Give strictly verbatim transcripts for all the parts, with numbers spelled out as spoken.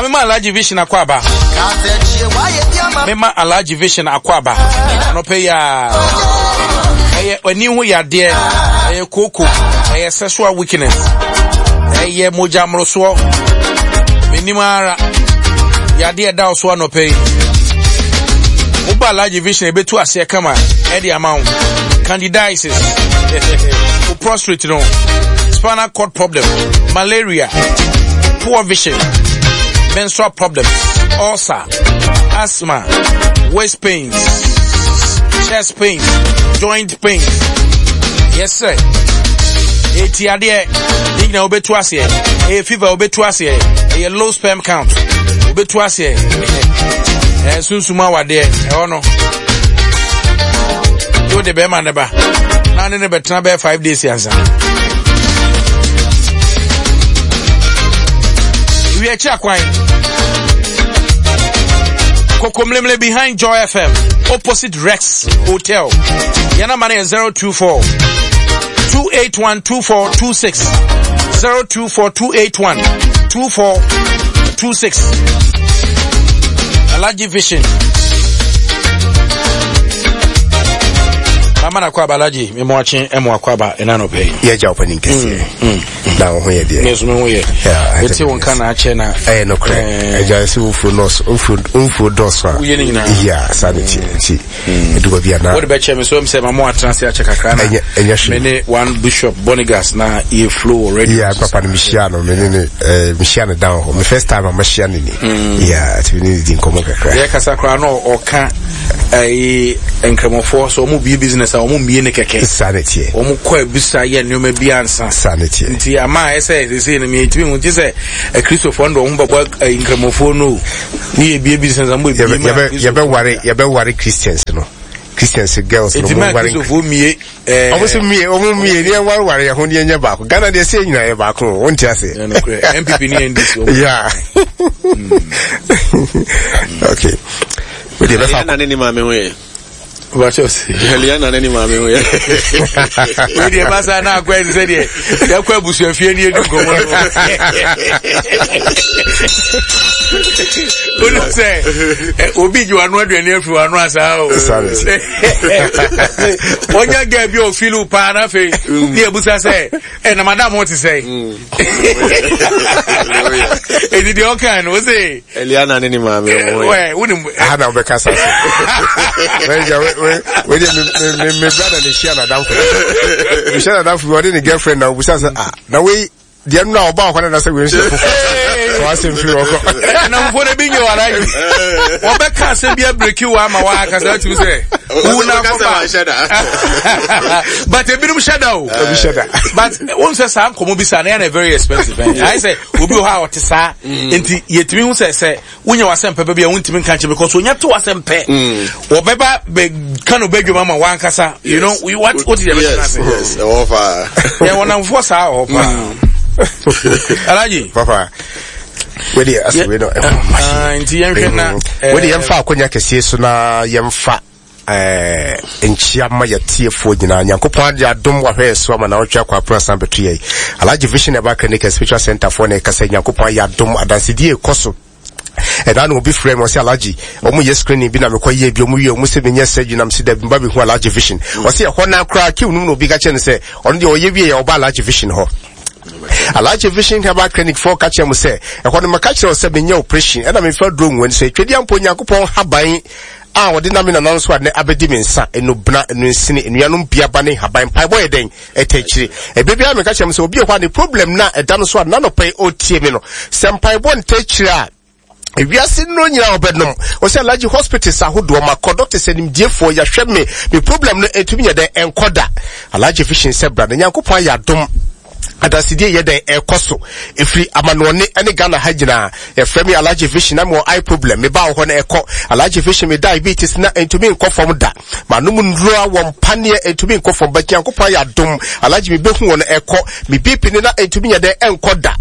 mema Alaji Vision akwaba. Mema Alaji Vision akwaba. No pay ya. Eye oni hu ya de. Eye koko. Eye sexual weakness. Eye moja mroso. Minimara. Ya de da so no pay. Uba Alaji Vision ebetu ase kama. Edi amount. Candidiasis. Prostrate no. Spinal cord problem. Malaria. Poor vision, menstrual problems, ulcer, asthma, waist pains, chest pains, joint pains. Yes, sir. Eti ade, igna obetu ase, e fever obetu ase, e low sperm count, obetu ase. Eh sunsuma wade, e ono. Yo de be man neba. Na ne ne betena be five days yansa. We are Chakwine Kokomlemle behind Joy F M, opposite Rex Hotel. Yana money is zero two four two eight one two four two six zero two four two eight one two four two six. Alaji Vision. Mama na kwa balaji me mo achen emo akwaba enano pay ye ja opening kese na ho ye de meso me ho ye eti won kana ache na eh no kre e ja si ufu nos ufu ufu dosa yeah sanity ti edugo bia na what be che me so me say mama atranse ache kakra na me ne one Bishop Bonigas na e flow already yeah papa ni Michiano me ne eh Michiano down ho me first time am Michiano ni yeah ti ni di nkomo kakra ye kasa kra no o ka eh enkramofo so mu bi business a omu mie ne keke sanity omu kwa bisa ye nneoma bi ansa sanity nti ama ese se ne me timi hu ti se e Christopher ndo omu babo enkramofo no ni e bi business am bo bi ye be ware ye be ware Christians no Christians girls no mo ware Christopher mie eh omu se mie omu mie ni ware ware ye ho ni enya ba ko Ghana de se nyina ye ba ko won ti ase M P P ni ndis yeah okay we dey befa na ni ma me ho ye What else? Eliana nani mami we. We dey basa na akwa say dey. Ya kwa busu afie ni edu gomo. Unu say obi ju anu aduane afi anu asa o. Onya ga bi o filu pa na fe. Di ebusa say e na madam what say. E di o kan o say Eliana nani mami we. We unu ha na be kasa. We we me me me brother ni share na down for. We share na down for we dey girlfriend now. We say ah na we dia no na oba kwa na say we share. So asim free oko. Na mfo de binyo wala yi. Oba ka se bia break you ama wa ka say tu say. Una ka say shada. But e binum shada o. Obi shada. But one say sam komo bi sa na very expensive. I say obi o ha ote sa enti yetimi hu say say wonya wasempe ba bia wontimi kan che because wonya to wasempe. Obeba be kanu bedwe mama wan kasa. You know we what what is the yes yes the offer. Yeah one for sa offer. Alaji papa we dey as we know ah nti yenhwe na we dey yemfa akonya kese so na yemfa eh enchiama ya tiefo nyina Nyankopon ade adom wa hwe so ama na otwa kwa program betu yi Alaji Vision Eba Clinic Spiritual Center for na kasa Nyankopon ya adom adansidi ekoso e da no bi frame o se Alaji omu ye screening bi na mekoye bi omu wi omu se menye surgery na msi da bi ba bi hu Alaji Vision o se ho na kra ki unu no bi ga che ne se ono de oye bi ye oba Alaji Vision ho Alaji Vision Eba Clinic for catch am say e ho no maka kire o se menye operation e na me fa drone wen se twedi ampo Nyankopon haban ah wodi na me na nso ade abedi mensa enu bna enu nsini enuanum biaba ne haban pai boy den etechiri e bebia me ka chem se obi e hwa ne problem na e da no so na no pai otie me no se pai bo ntechiri a ewiase no nyina obednom o se Alaji hospitals ahodo ma doctors enim diefo ya hwe me me problem no etumi ye den enkoda Alaji Vision se bra na Nyankopon ya dom adasidie ye den ekoso efri amanone ene Ghana hagina e frame Alaji Vision na mo eye problem me ba ho na eko Alaji Vision me diabetes na entumi nkofom da manum nrua wo mpane entumi nkofom ba Nyankopon ya dom Alaji me behu won eko me B P ni na entumi ye den enkoda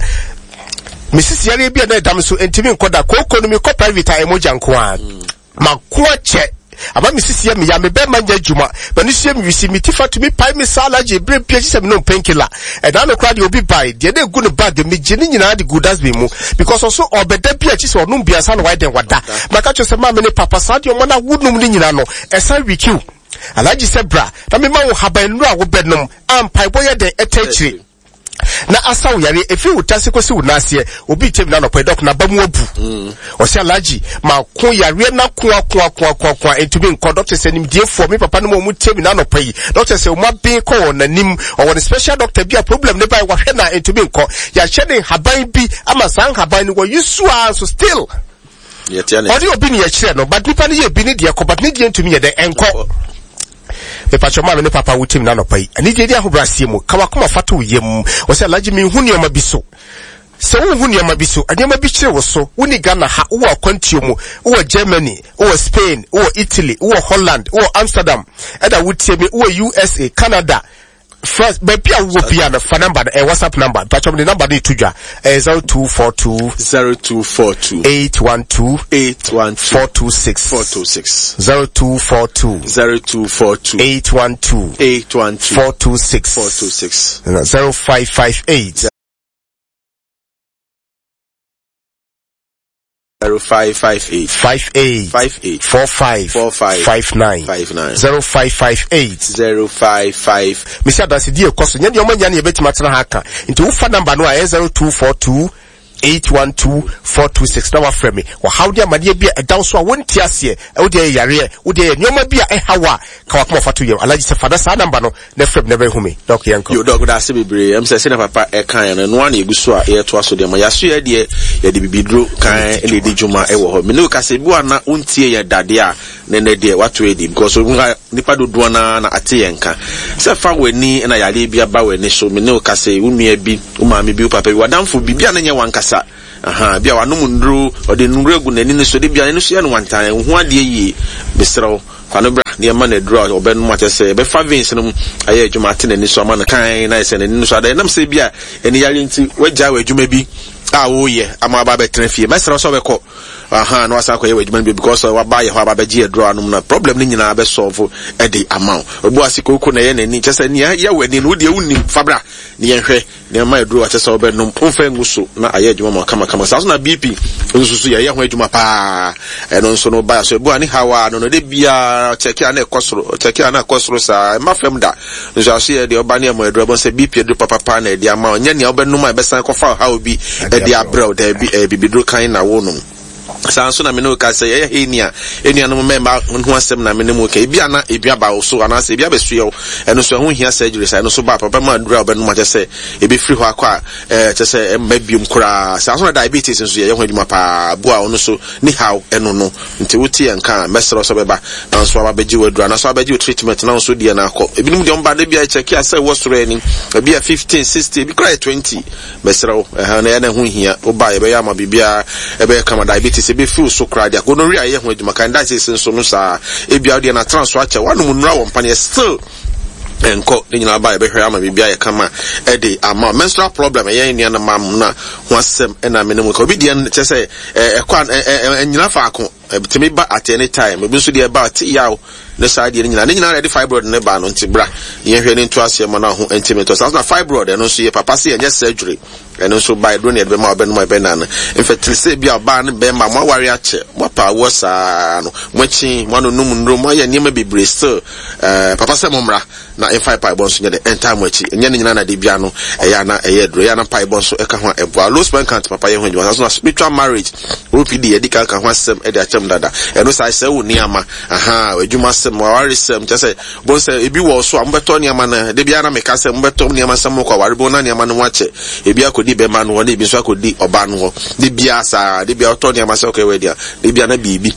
Misisi yare bia na dam so entimi nkoda ko economy ko private emoja nko a makoa che aba me sisi me ya me be manja juma but ni sie me wisi me tifa to me pai me salaje bre pia se me no painkiller e da no kra de obi bai de de gu no bag me gini nyina de good as be mu because also obeda pia chi se onum bia sa no why den wada maka cho se ma me ne papa sa de o na wudum ni nyina no e sa wikiu alaji sebra na me ma wo haban nu a wo bednom ampai boye de etachiri na asaw yare efi utase kwesi unase obi tem na no pedok na bamu abu mm. Osi alaji ma ko yare na ko ko ko ko ko entumi nko doctor say nim die for me papa no mu tem na no pai doctor say o ma bin ko na nim o won special doctor bi a problem ne bai wa hwe na entumi nko ya hye haban bi ama san haban ni wo yusu a so still yetiane odi obi ni ya kire no but nipa ni ye bi ni de ko but ni de entumi ye de enko e pacho ma me papa wutim na no pai ani de dia hobrasie mu kawa kuma fatu yem o se alaji mi hu nioma biso se hu hu nioma biso anioma bi kire wo so woni Ghana ha wo akwantio mu wo Germany wo Spain wo Italy wo Holland wo Amsterdam eda wutie mi wo U S A Canada first be pia wo pia na fa number e WhatsApp number pacho me number ni tudwa e zero two four two zero two four two eight one two eight one two four two six four two six zero two four two zero two four two eight one two eight one two four two six four two six zero five five eight zero five five eight five eight five eight four five four five five nine five nine zero five five eight zero five five. Mister Dasi die koso nya de omanya na yebetima tena haka nti wo fa number no a zero two four two eight one two four two six na wa frɛ me wa how dia made bia edan so a wonti ase e wo de yare wo de nyoma bia e hawa ka wa kuma fatu ye alaji se fada sa number no na frɛ me na be hu me doc yanko yo doc da se bebre em se se na papa e kan na no an eguso a e to aso de ma yaso ye de ye de bibidro kan e le de juma e wo ho me no ka se bu ana wontie ye dade a ne ne de wato e di because nipa dodo na na ate ye nka se fa wani na yare bia ba wani so me no ka se unua bi uma me bi papa bi wadamfo bibia na nye wanka aha bia wanum ndru ode ndru egu nani ne so de bia ne so ye no wantan hu ade yi besrew kwano bra ne ma na dru obenu ma tese be fa veins no aye adwuma ate nani so ma na kan na ese nani so ade nam se bia eni yare nti wagya wa adwuma bi a wo ye ama ba be tren fie mesrew so be ko aha no asa kwa ye adwuma bi because wa ba ye ho ba gi dru anum na problem ni nyina be solve e dey amount obu asikoko na ye nani tese ni ya wani no de unim fabra ni ye hwe ne ma dru a tese obenu mfa nguso na aye adwuma ma kama kama sa so na B P nsusu ye ye ho adwuma pa e no nso no ba so ebu ani hawa no no de bia check ya na ekosoro check ya na ekosoro sa ma fam da nso aso ye de oba ne ma dru bon se B P dru papa pa na de ama nya ne obenu ma be san kofa ha obi e de abro da bi bibidru kan na wo no sanso na meno ka se ye henia enua no memba ho asem na menemu ka ebia na ebia ba wo so ana se ebia be suye eno so ho hia surgery sa eno so ba papa ma dura obe no ma se ebi free ho akwa eh che se embabium kura sanso na diabetes nso ye ho adwuma pa boa ono so ni how eno no nti wuti enka mesro so beba na so aba beji wadura na so aba beji treatment na so die na akọ ebi nim de omba de bia check ya se wo soro ani ebia fifteen sixty ebi kura twenty mesro eh na ye na ho hia oba ye be ya ma bibia ebe kama diabetes be feel so crowd ya gonorrhea ye ho adwuma kan that is nso no sa ebia de na transfer acha wanu munura wo mpane still enko de nyina ba e be hwe ama bibia ye kama e de ama menstrual problem ye nia na mam na ho asem e na menemu ka obi de che se e kwa nyina fa ako bitimi ba at any time obi nso de ba ti yawo ne sa de nyina ne nyina ready fibroid ne ba no ntibra ye hwe ne nto ase ma na ho intimate so na fibroid no so ye papa se ye surgery eno so by do ne be ma obenu ma be na infertility bia ba ne be ma mo ware ache mo pa wo sa no mo chi mo no num ndro mo ye niam bebre still eh papa se mo mra na in five pipe so nye de enter mo chi nye ne nyina na de bia no e ya na e ye dro ya na pipe so e ka ho eboa low sperm count papa ye ho nji so na spiritual marriage O P D ye di ka ka ho asem e de achem dada eno sa se wo niama aha adwuma sem mo ware sem che se bon se ebi wo so am beto niama na de bia na me ka se mo beto niama sem ko ware bo na niama no mo ache ebi akodi be ma no ne bi so akodi oba no de bia sa de bia oto niama se ko we dia de bia na bibi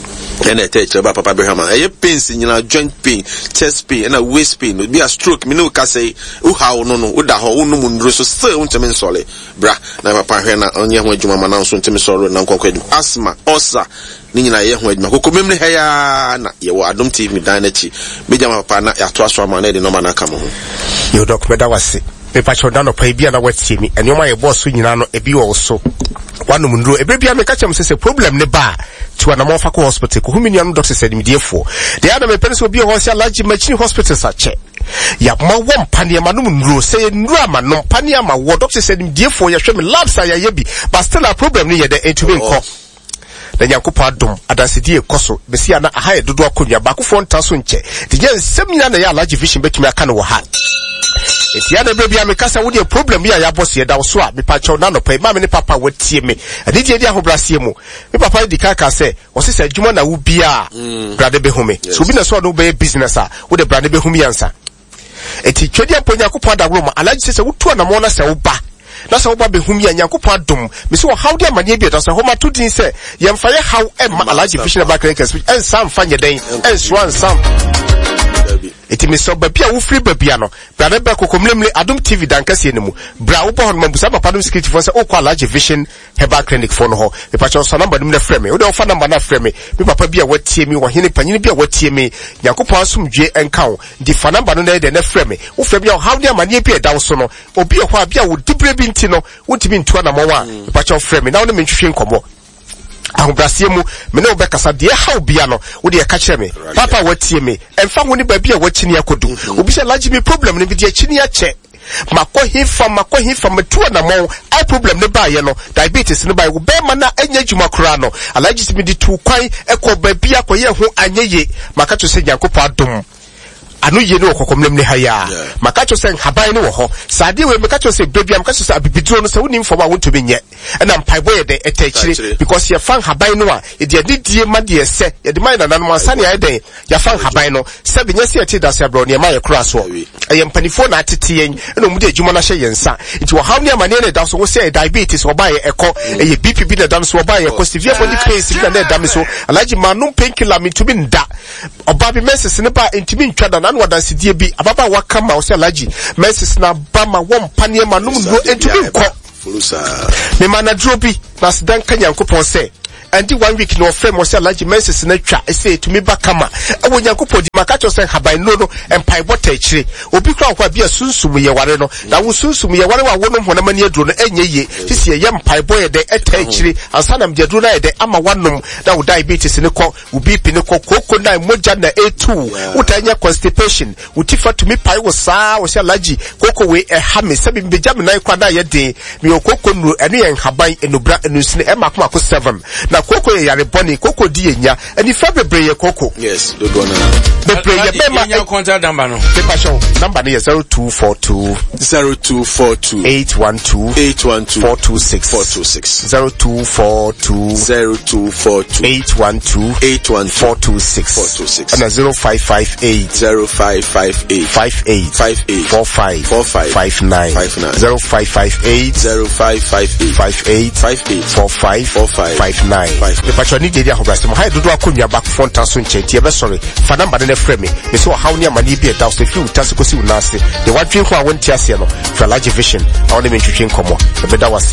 ene te cheba papa Abraham e pains nyina joint pain chest pain na waist pain be a stroke me no ka say u ha no no u da ho unu mu ndro so still unteme nsole bra na papa hwe na onye ho adwuma ma na nso unteme solo na nkokọ adwuma asthma ulcer ni nyina ye ho adwuma kokọ memne ha ya na ye wo Adom T V dan na chi me jama papa na ya to aso ma na de no ma na ka mo ho yo doc me da wase me pa cho dan no pa bia na watie mi ene ma ye boss nyina no ebi wo so wanu mundro ebe bia me ka chem se problem ne ba to na mo fa ko hospital ko humi nuanu doctor said mediefo they are me person obi ho say alaji machine hospital sa che ya ma wo mpane ma no nuro say nuro ma no mpane ma wo doctor said mediefo ya hwe me labs ya ye bi but still a problem ni ye de to be nko na Nyankopɔn adom adansedi ekoso besi ana aha edodo akonwa ba ko fo ntaso nche de ye nsem nyina na ya alaji vision betumi aka no wo ha eti ya na bia bia me kasa wo de problem ya ya boss ye da so a me pa chaw na no pa ma me ne papa watie me ade die dia hobrase mu me papa di kaka se o se se adwuma na wo bia brade be home so bi na so no be business a wo de brade be home yansa eti twedi aponya ko pa da wo ma alaji se wo tu na mo na se wo ba na se wo ba be home ya Nyankopɔn adom me se wo how de amane bia da so ho ma to din se ye mfa ye how e ma alaji vision ba kran speech en sam fa nye den en so an sam eti me so ba bia wo free ba bia no brada ba kokomlemle Adom T V dankase ne mu bra wo bo hon mambusa papa no security for say o kwa alaji vision herbal clinic for no ho me pa cho so number dum na frɛ me wo de wo fa number na frɛ me me papa bia watie me wo hene panyini bia watie me Nyankopɔn asomdwe enka wo di fa number no na de na frɛ me wo frɛ bia how de amane bia da wo so no obi ho a bia wo dibre bi nti no wo timi ntua na mo wa me pa cho frɛ me na wo ne me nhwehwe nkomo ahobrasie mu me ne obekasa de how bia no wo de ka kire me papa watie me emfa ho ne ba bia wakini akodu obi se laji me problem ne bi de akini ache makɔ hifa makɔ hifa metua na mo ai problem ne ba ye no diabetes ne ba wo be ma na anya dwuma kura no alaji se me di tu kwan ekɔ ba bia kɔ ye ho anyeye maka to se Nyankopɔn adom anu ye no kokomlem ne haya maka cho se haban ne wo ho sade we maka cho se bebia maka cho se abibiduro no se woni mfom a wonto benye na mpaibo ye de etachire because ye fan haban no a e de adidie ma de ese ye de man na nanu ansa ne ye den ya fan haban no se benya se eti da se abro ne ma ye kura so e ye mpanifo na atete yen na mu de adwuma na hye yensa nti wo haw ne amane ne da so wo se diabetes wo ba ye ekɔ e ye B P bi na da so wo ba ye ekɔ severe body pains bi na da me so alaji manum painkiller mi to bi nda oba bi menses ne ba intimi ntwa da na wadansidie bi ababa wakama wo se alaji menses na ba ma wo mpane ma num ndo entumi nkɔ me manadro bi na sedan ka Nyankopɔn se andi one week no frame mo se alaji menses na twa ese tumi ba kama e wo Nyankopɔn di maka cho se haban no no empai bota akire obi kra kwa bia sunsum ye ware no na wo sunsum ye ware wa wo no ho na mani aduro no enye ye sisi ye empai boy de eta akire ansa na mde aduro na ye de ama wanom na wo diabetes ne kɔ wo B P ne kɔ koko na moja na A two wo tanya constipation wo tifa tumi pai wo saa wo se alaji koko we e ha me sabi mbegya me nan kwa na ye de me okoko nu ene ye haban enubra enusine e makoma ko seven na koko ye yare boni koko di enya eni fa bebre ye koko yes do go na bebre ye be ma enya contact number no paper show number ne zero two four two zero two four two eight one two eight one two four two six four two six zero two four two zero two four two eight one two eight one four two six four two six and zero five five eight zero five five eight five eight five eight four five four five five nine five nine zero five five eight zero five five eight five eight five eight four five four five five nine the patroni dey there hobrase mo hay dodo akonya back phone taso nchenti e be sorry fa number ne frame me me so how ne amani bi e da so fi utase kosi unase the wadwe ho a wonti ase no for large vision I want me twetwe nkomo e be da wase